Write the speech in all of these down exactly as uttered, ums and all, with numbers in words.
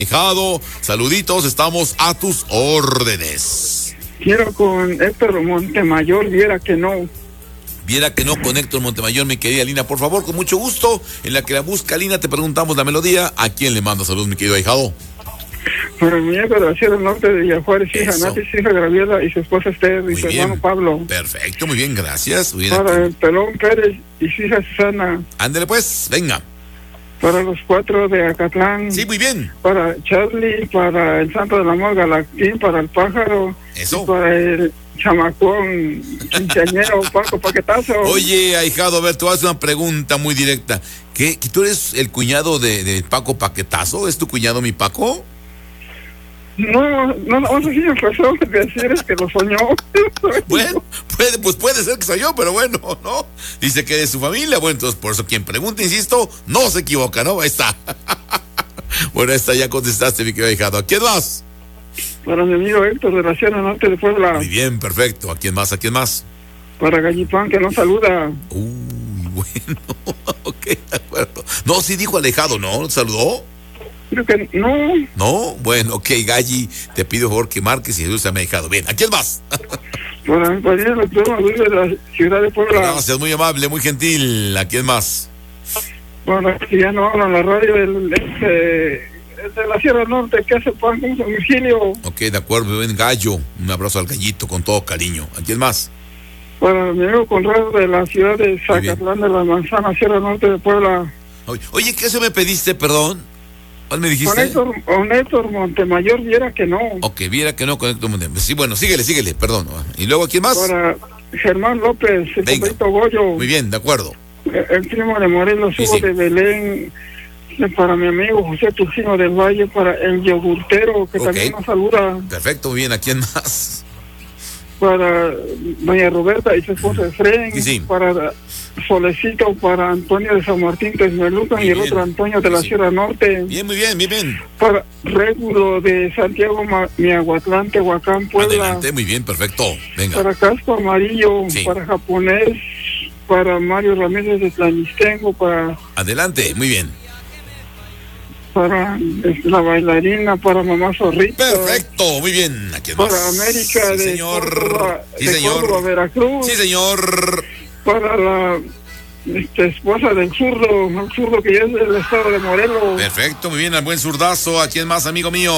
Ahijado, saluditos, estamos a tus órdenes. Quiero con Héctor Montemayor, viera que no. Viera que no con Héctor Montemayor, mi querida Lina, por favor, con mucho gusto. En la que la busca Lina, te preguntamos la melodía. ¿A quién le manda saludos, mi querido ahijado? Para mi nieto de la Sierra Norte de Villajuárez, hija Eso. Nati, hija Graviela y su esposa Esther y Muy su bien. hermano Pablo. Perfecto, muy bien, gracias. Muy bien, Para aquí. el Pelón Pérez y su hija Susana. Ándele pues, venga. Para los cuatro de Acatlán. Sí, muy bien. Para Charlie, para el Santo del Amor Galactín, para el Pájaro. Eso. Y para el chamacón quinceañero Paco Paquetazo. Oye, ahijado, a ver, te voy a hacer una pregunta muy directa. ¿Qué? ¿Que ¿Tú eres el cuñado de, de Paco Paquetazo? ¿Es tu cuñado, mi Paco? No, no, no sé si me pasó de decir es que lo soñó. Bueno, puede, pues puede ser que soy yo, pero bueno, ¿no? Dice que de su familia, bueno, entonces por eso quien pregunta, insisto, no se equivoca, ¿no? Ahí está. Bueno, esta ya contestaste, mi querido ahijado. ¿A quién más? Para mi amigo Héctor de la Sierra Norte de Puebla. Muy bien, perfecto. ¿A quién más? ¿A quién más? Para Gallipán, que nos saluda. Uy, bueno, ok, de acuerdo. No, sí dijo alejado, ¿no? ¿Saludó? Creo que no. No, bueno, ok, Galli, te pido por favor que marques y Jesús se me ha dejado. Bien, ¿a quién más? Para mi padrino, el doctor Luis de la ciudad de Puebla. Gracias, muy amable, muy gentil. ¿A quién más? Para que ya no hablan la radio, el, este, el de la Sierra Norte, que hace pan con San Virgilio. Ok, de acuerdo, muy bien, Gallo. Un abrazo al gallito con todo cariño. ¿A quién más? Para mi amigo Conrado de la ciudad de Zacatlán de la Manzana, Sierra Norte de Puebla. Oye, oye, ¿qué se me pediste, perdón? ¿Cuál me Con dijiste? Héctor, con Héctor Montemayor, viera que no. Ok, viera que no con Héctor Montemayor. Sí, bueno, síguele, síguele, perdón. ¿Y luego a quién más? Para Germán López, el Venga. Pablito Goyo. Muy bien, de acuerdo. El primo de Morelos, Sí, Hugo sí. de Belén. Para mi amigo José Turcino del Valle, para el yogurtero, que Ok. también nos saluda. Perfecto, muy bien, ¿a quién más? Para doña Roberta y su esposa Efren. Sí, sí. Para Solecito, para Antonio de San Martín Texmelucan Muy y el bien. otro Antonio de Sí, la sí. Sierra Norte. Bien, muy bien, bien, bien. Para Régulo de Santiago Ma- Miahuatlán, Tehuacán, Puebla. Adelante, muy bien, perfecto. Venga. Para Casco Amarillo, Sí. para Japonés, para Mario Ramírez de Tlanistengo, para, Adelante, muy bien. para este, la bailarina, para Mamá Zorrita. Perfecto, muy bien. ¿A quién más? Para América Sí, de señor. Córdoba, Sí, de señor. Córdoba, Veracruz. Sí, señor. Para la este, esposa del zurdo, el zurdo que ya es del estado de Morelos. Perfecto, muy bien, al buen zurdazo. ¿A quién más, amigo mío?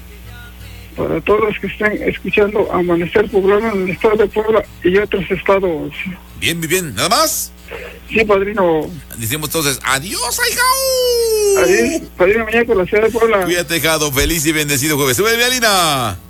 Para todos los que estén escuchando Amanecer Poblano en el estado de Puebla y otros estados. Bien, muy bien. ¿Nada más? Sí, padrino. Decimos entonces, adiós, ahijao. Adiós, padrino Muñeco, la ciudad de Puebla. Cuídate, Jado. Feliz y bendecido jueves. ¡Sube, Alina!